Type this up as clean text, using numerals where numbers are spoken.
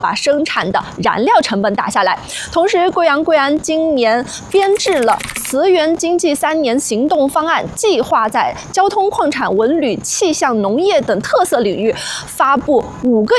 把生产的燃料成本打下来。同时，贵安今年编制了磁源经济3年行动方案，计划在交通、矿产、文旅、气象、农业等特色领域发布5个